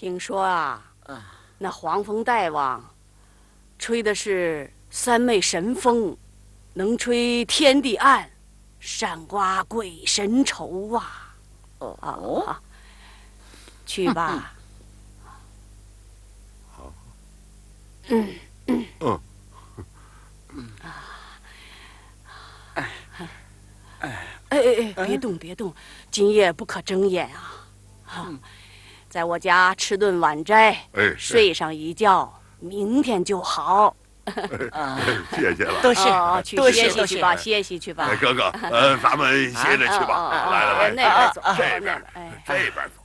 听说啊，那黄风大王吹的是三昧神风，能吹天地暗，善刮鬼神愁啊！好，去吧。 好。 别动别动，今夜不可睁眼啊！在我家吃顿晚斋，睡上一觉，明天就好。 谢谢了， 多谢，去歇息去吧，歇息去吧。 哥哥，咱们歇着去吧。来， 那边走， 这边，这边走。